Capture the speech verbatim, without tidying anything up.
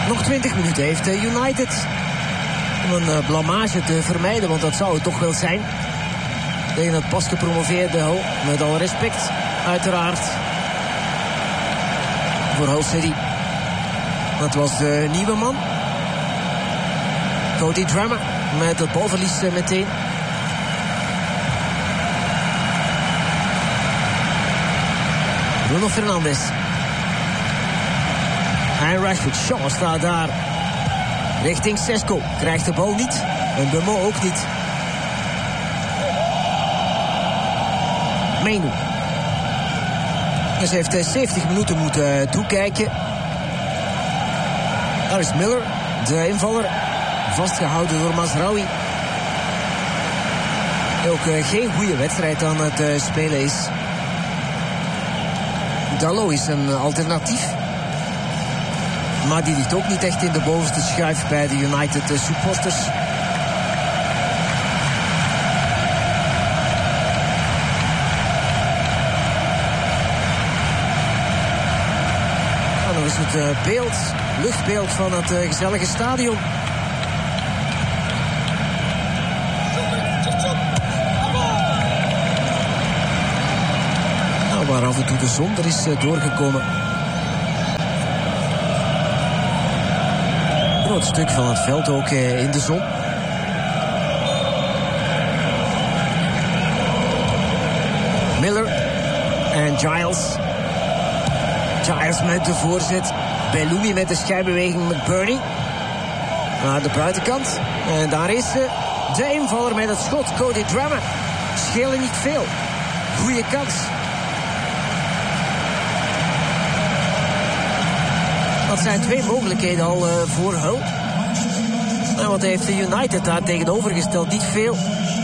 Nog twintig minuten heeft United om een blamage te vermijden, want dat zou het toch wel zijn. Tegen het pas gepromoveerde Hull, met al respect uiteraard voor Hull City. Dat was de nieuwe man, Cody Drameh, met het balverlies meteen. Bruno Fernandes. En Rashford. Shaw staat daar richting Sesko. Krijgt de bal niet. En Bemo ook niet. Menu. Dus hij heeft zeventig minuten moeten toekijken. Daar is Miller, de invaller. Vastgehouden door Mazraoui. Ook uh, geen goede wedstrijd aan het uh, spelen is. Dalot is een alternatief. Maar die ligt ook niet echt in de bovenste schuif bij de United uh, supporters. En dan is het uh, beeld, luchtbeeld van het uh, gezellige stadion. Waar af en toe de zon er is doorgekomen. Een groot stuk van het veld ook in de zon. Miller en Giles. Giles met de voorzet. Belloumi met de schijnbeweging met Bernie. Naar de buitenkant. En daar is ze. De invaller met het schot. Cody Drameh. Schelen niet veel. Goeie kans. Dat zijn twee mogelijkheden al uh, voor Hull. Nou, wat heeft de United daar tegenovergesteld? Niet veel.